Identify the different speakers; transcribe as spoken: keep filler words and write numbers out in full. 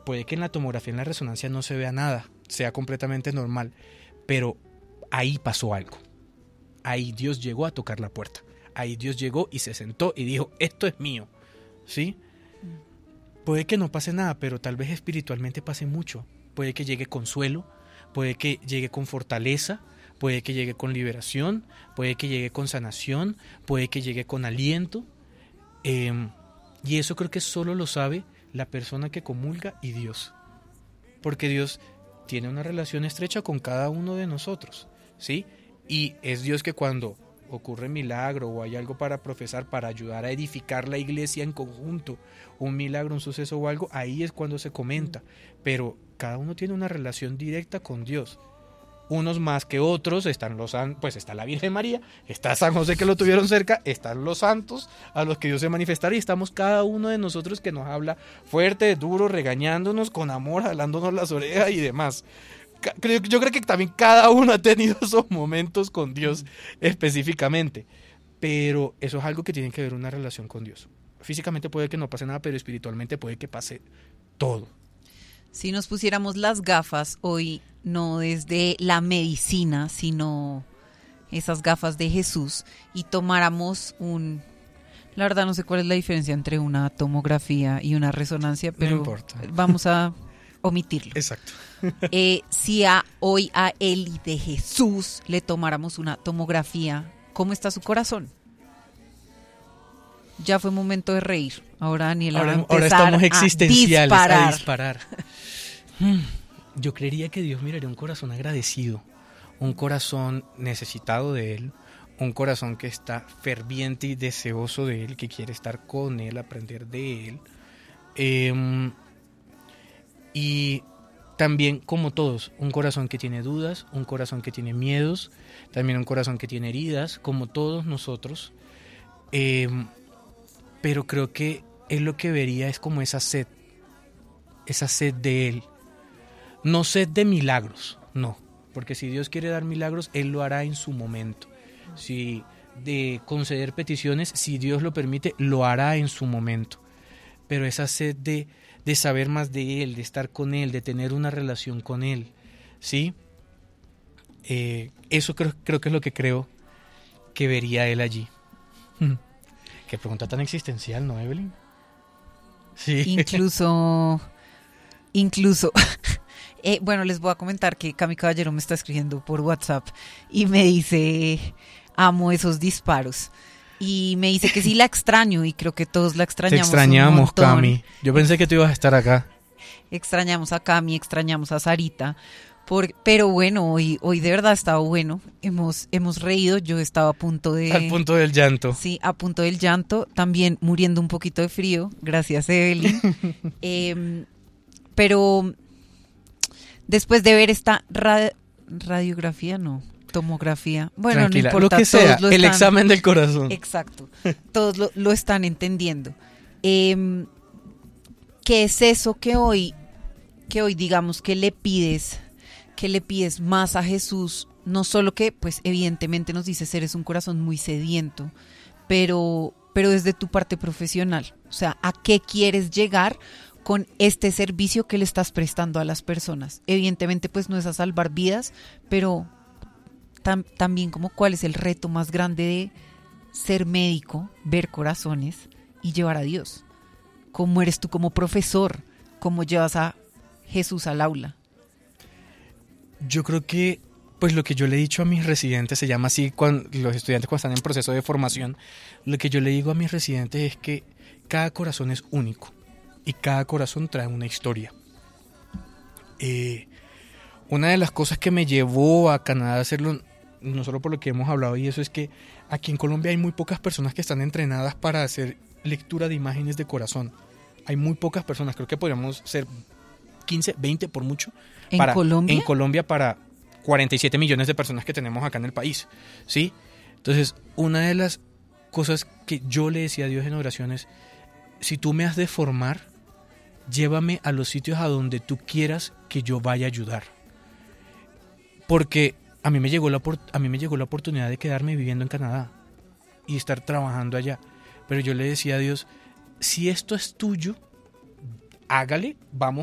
Speaker 1: puede que en la tomografía, en la resonancia no se vea nada, sea completamente normal, pero ahí pasó algo. Ahí Dios llegó a tocar la puerta. Ahí Dios llegó y se sentó y dijo, esto es mío, ¿sí? Puede que no pase nada, pero tal vez espiritualmente pase mucho. Puede que llegue consuelo, puede que llegue con fortaleza, puede que llegue con liberación, puede que llegue con sanación, puede que llegue con aliento. Eh, y eso creo que solo lo sabe la persona que comulga y Dios. Porque Dios tiene una relación estrecha con cada uno de nosotros, ¿sí? Y es Dios que cuando ocurre milagro o hay algo para profesar, para ayudar a edificar la iglesia en conjunto, un milagro, un suceso o algo, ahí es cuando se comenta. Pero cada uno tiene una relación directa con Dios. Unos más que otros, están los pues está la Virgen María, está San José que lo tuvieron cerca, están los santos a los que Dios se manifestará y estamos cada uno de nosotros que nos habla fuerte, duro, regañándonos, con amor, jalándonos las orejas y demás. Yo creo que también cada uno ha tenido esos momentos con Dios específicamente, pero eso es algo que tiene que ver una relación con Dios. Físicamente puede que no pase nada, pero espiritualmente puede que pase todo.
Speaker 2: Si nos pusiéramos las gafas hoy, no desde la medicina, sino esas gafas de Jesús, y tomáramos un... La verdad no sé cuál es la diferencia entre una tomografía y una resonancia, pero
Speaker 1: no importa.
Speaker 2: Vamos a omitirlo.
Speaker 1: Exacto.
Speaker 2: Eh, si a, hoy a Eli de Jesús le tomáramos una tomografía, ¿cómo está su corazón? Ya fue momento de reír. Ahora Daniela
Speaker 1: ahora,
Speaker 2: va a empezar
Speaker 1: ahora estamos existenciales,
Speaker 2: a disparar.
Speaker 1: A disparar. hmm, yo creería que Dios miraría un corazón agradecido, un corazón necesitado de Él, un corazón que está ferviente y deseoso de Él, que quiere estar con Él, aprender de Él. Eh, y también, como todos, un corazón que tiene dudas, un corazón que tiene miedos, también un corazón que tiene heridas, como todos nosotros. Eh, pero creo que Él lo que vería es como esa sed, esa sed de Él. No sed de milagros, no, porque si Dios quiere dar milagros, Él lo hará en su momento. Si de conceder peticiones, si Dios lo permite, lo hará en su momento. Pero esa sed de, de saber más de Él, de estar con Él, de tener una relación con Él, ¿sí? Eh, eso creo, creo que es lo que creo que vería Él allí. Qué pregunta tan existencial, ¿no, Evelyn? Sí.
Speaker 2: Incluso, incluso, eh, bueno, les voy a comentar que Cami Caballero me está escribiendo por WhatsApp y me dice, amo esos disparos. Y me dice que sí la extraño y creo que todos la extrañamos.
Speaker 1: Te extrañamos,
Speaker 2: un montón.
Speaker 1: Cami. Yo pensé que tú ibas a estar acá.
Speaker 2: Extrañamos a Cami, extrañamos a Sarita. Por, pero bueno, hoy, hoy de verdad ha estado bueno. Hemos, hemos reído. Yo estaba a punto de...
Speaker 1: Al punto del llanto.
Speaker 2: Sí, a punto del llanto. También muriendo un poquito de frío. Gracias, Evelyn. eh, pero después de ver esta ra- radiografía, no... tomografía, bueno,
Speaker 1: tranquila,
Speaker 2: no importa,
Speaker 1: lo que sea,
Speaker 2: todos lo
Speaker 1: el
Speaker 2: están,
Speaker 1: examen del corazón.
Speaker 2: Exacto, todos lo, lo están entendiendo. Eh, ¿Qué es eso que hoy, que hoy digamos que le pides, que le pides más a Jesús? No solo que, pues evidentemente nos dices, eres un corazón muy sediento, pero, pero desde tu parte profesional, o sea, ¿a qué quieres llegar con este servicio que le estás prestando a las personas? Evidentemente, pues no es a salvar vidas, pero tam, también como cuál es el reto más grande de ser médico, ver corazones y llevar a Dios. ¿Cómo eres tú como profesor? ¿Cómo llevas a Jesús al aula?
Speaker 1: Yo creo que, pues lo que yo le he dicho a mis residentes, se llama así cuando los estudiantes cuando están en proceso de formación, lo que yo le digo a mis residentes es que cada corazón es único y cada corazón trae una historia. Eh, una de las cosas que me llevó a Canadá a hacerlo, no solo por lo que hemos hablado, y eso es que aquí en Colombia hay muy pocas personas que están entrenadas para hacer lectura de imágenes de corazón. Hay muy pocas personas, creo que podríamos ser quince, veinte por mucho.
Speaker 2: ¿En
Speaker 1: para,
Speaker 2: Colombia?
Speaker 1: En Colombia para cuarenta y siete millones de personas que tenemos acá en el país, ¿sí? Entonces, una de las cosas que yo le decía a Dios en oraciones, si tú me has de formar, llévame a los sitios a donde tú quieras que yo vaya a ayudar. Porque a mí me llegó la, a mí me llegó la oportunidad de quedarme viviendo en Canadá y estar trabajando allá. Pero yo le decía a Dios, si esto es tuyo, hágale, vamos